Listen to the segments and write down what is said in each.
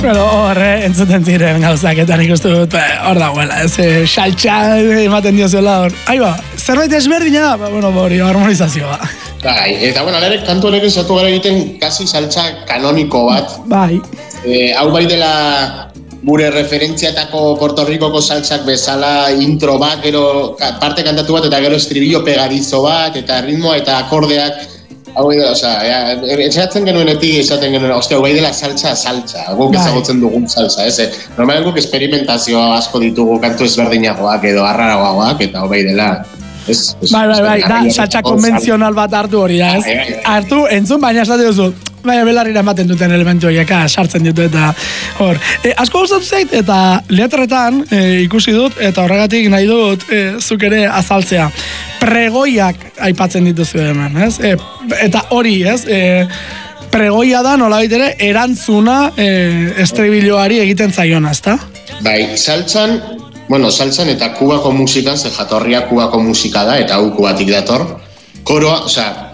Bueno, horre, entzuten ziren gauzaketan ikustu dut, hor dagoela, saltxa ematen diozuela hor. Aiba, zerbait ezberdina, bueno, hori, harmonizazioa. Bai, eta bueno, alare, kantu honek esatu gara egiten kasi saltxa kanoniko bat. Bai. Hau bai dela gure referentziatako Puerto Ricoko saltsak bezala intro bat, gero parte kantatu bat, eta gero estribillo pegadizo bat, eta ritmoa eta akordeak. Hau bai dela, etxeratzen genuenetik esaten genuen, hau bai dela saltsa, guk ezagutzen dugun saltsa, ez? Normalen guk experimentazio asko ditugu kantu ezberdinagoak edo arraragoak, eta hau bai dela. Bai, da, saltsa konbentzional bat hartu hori da, ez? Hartu, entzun, baina esate duzu, baina belarrira ematen duten elementu horiek, sartzen ditu eta hor. Asko gustatu zait, eta letretan ikusi dut, eta horregatik nahi dut zuk ere azaltzea. Pregoiak aipatzen dituzu hemen, ez? Eta hori, ez? Pregoia da, nolabait ere, erantzuna estribilloari egiten zaiona, ezta? Bai, saltsan eta Kubako musikan, ze jatorria Kubako musika da, eta hau Kubatik dator. Koroa,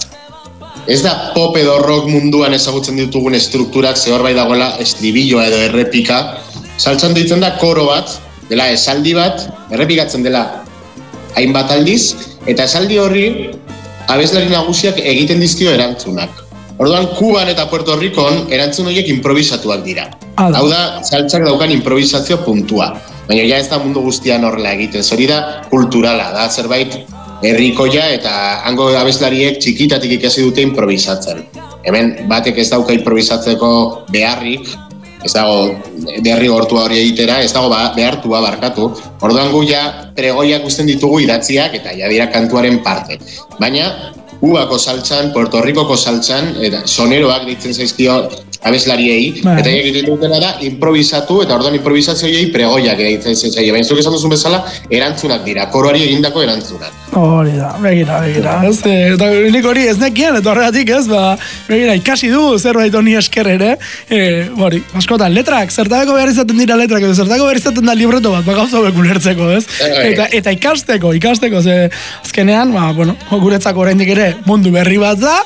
ez da pop edo rock munduan ezagutzen ditugun estrukturak, ze hor bai dagoela estribilloa edo errepika. Saltsan deitzen da koro bat, dela esaldi bat, errepikatzen dela hainbat aldiz, eta esaldi horri abeslari nagusiak egiten dizkio erantzunak. Orduan, Kuban eta Puerto Ricon erantzun horiek improvisatuak dira. Hau da, saltsak daukan improvisazio puntua. Baina ja ez da mundu guztian horrela egiten. Hori da kulturala, da zerbait herrikoia eta hango abeslariek txikitatik ikasi dute improvisatzen. Hemen batek ez dauka improvisatzeko beharrik, ez dago derrigortua hori egitera, ez dago behartua barkatu. Orduan gu ja pregoiak uzten ditugu idatziak eta ja dira kantuaren parte. Baina Kubako saltsan, Puerto Ricoko saltsan, eta soneroak ditzen zaizkio abeslariei, eta egiten dutena da improvisatu, eta orduan improvisazioei pregoiak egiten zaizkio. Baina zuk esan duzun bezala, erantzunak dira, koroari egindako erantzunak. Hori da, begira. Eta nik hori ez nekien, eta horregatik ez, begira, ikasi du zerbait honi esker ere, hori, askotan, letrak, zertako behar izaten dira letrak, edo zertako behar izaten da libreto bat, gauza hobek ulertzeko, ez? Eta ikasteko, ze azkenean, guretzako oraindik ere mundu berri bat da,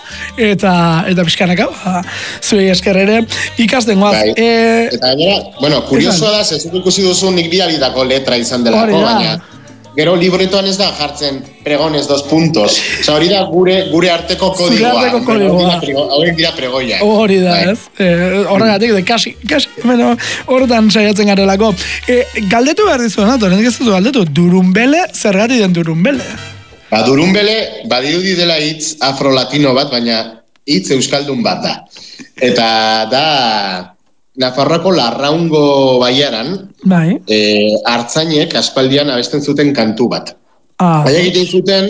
eta pixkanaka, zuei esker ere, ikasten goaz. Eta gara, kuriosoa da, zezuk ikusi duzu nik bialitako letra izan delako, baina gero libretoan ez da jartzen pregones 2 puntos. Hori da gure arteko kodigoa. Hauek dira pregoiak. Hori da, ez? Horregatik, kasi, horretan saiatzen garelako. Galdetu behar dizu, ez dut galdetu, Durunbele, zergatik den Durunbele? Durunbele, badirudi dela hitz afro-latino bat, baina hitz euskaldun bat da. Eta da Nafarroako Larraungo baiaran hartzainek aspaldian abesten zuten kantu bat. Baina egiten zuten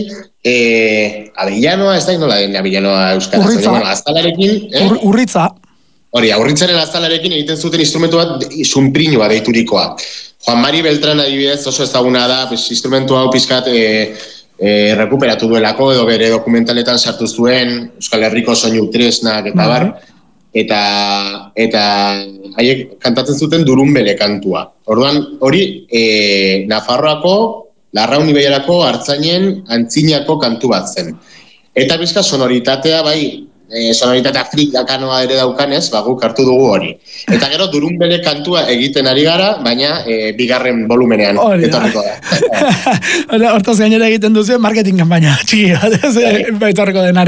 abellanoa, ez da nola den abellanoa euskaraz. Urritza. Aztalarekin. Urritza. Hori, urritzaren aztalarekin egiten zuten instrumentu bat sunprinua deiturikoa. Juan Mari Beltran adibidez oso ezaguna da, instrumentu hau pizkat rekuperatu duelako edo bere dokumentaletan sartu zuen Euskal Herriko soinu tresnak eta bar. Eta haiek kantatzen zuten Durunbele kantua. Orduan, hori Nafarroako, Larraun ibaiarako hartzainen antzinako kantu bat zen. Eta bizka sonoritatea, sonoritate afrikanoa ere daukanez, guk hartu dugu hori. Eta gero Durunbele kantua egiten ari gara, baina bigarren volumenean etorriko da. Hortaz gainera egiten duzu marketing kanpaina txiki bat, etorriko denare.